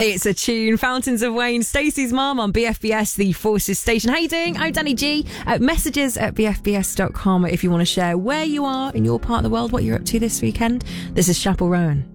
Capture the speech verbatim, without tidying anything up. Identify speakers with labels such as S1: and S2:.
S1: It's a tune. Fountains of Wayne, Stacey's mum on B F B S, the Forces Station. How you doing? I'm Danny G. Uh, messages at b f b s dot com if you want to share where you are in your part of the world, what you're up to this weekend. This is Chapel Rowan.